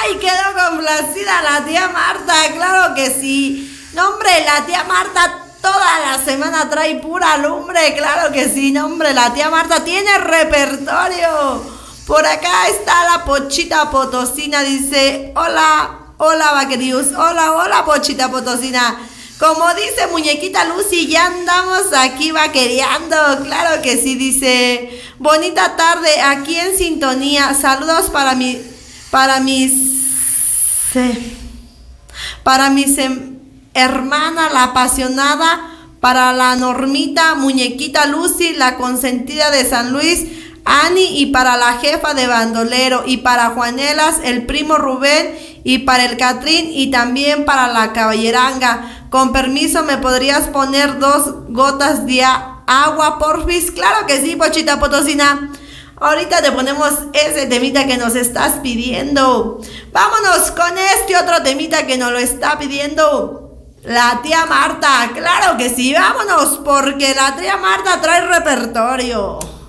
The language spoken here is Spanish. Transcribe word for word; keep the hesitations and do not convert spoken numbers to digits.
Ay, quedó complacida la tía Marta, claro que sí. No, hombre, la tía Marta toda la semana trae pura lumbre, claro que sí. No, hombre, la tía Marta tiene repertorio. Por acá está la Pochita Potosina, dice, hola, hola vaquerius, hola, hola Pochita Potosina. Como dice muñequita Lucy, ya andamos aquí vaquereando, claro que sí, dice, bonita tarde, aquí en sintonía, saludos para mi, para mis, eh, para mis em, hermana, la apasionada, para la Normita, muñequita Lucy, la consentida de San Luis, Ani, y para la jefa de bandolero, y para Juanelas, el primo Rubén, y para el Catrín, y también para la caballeranga. Con permiso, ¿me podrías poner dos gotas de agua, porfis? Claro que sí, Pochita Potosina. Ahorita te ponemos ese temita que nos estás pidiendo. Vámonos con este otro temita que nos lo está pidiendo la tía Marta. Claro que sí, vámonos, porque la tía Marta trae repertorio.